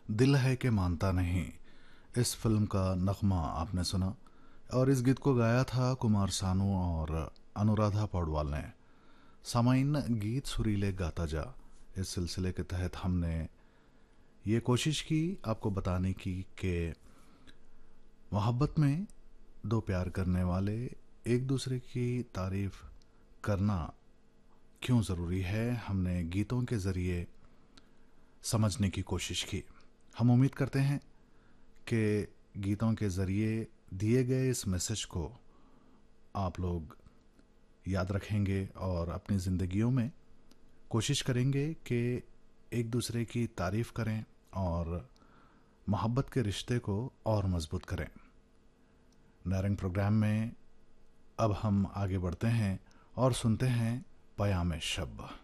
दिल है कि मानता नहीं। इस फिल्म का नगमा आपने सुना और इस गीत को गाया था कुमार सानू और अनुराधा पौडवाल ने। सामाइन गीत सुरीले गाता जा, इस सिलसिले के तहत हमने ये कोशिश की आपको बताने की कि मोहब्बत में दो प्यार करने वाले एक दूसरे की तारीफ करना क्यों ज़रूरी है, हमने गीतों के ज़रिए समझने की कोशिश की। हम उम्मीद करते हैं कि गीतों के ज़रिए दिए गए इस मैसेज को आप लोग याद रखेंगे और अपनी ज़िंदगियों में कोशिश करेंगे कि एक दूसरे की तारीफ़ करें और मोहब्बत के रिश्ते को और मज़बूत करें। नारंग प्रोग्राम में अब हम आगे बढ़ते हैं और सुनते हैं पयामे शब।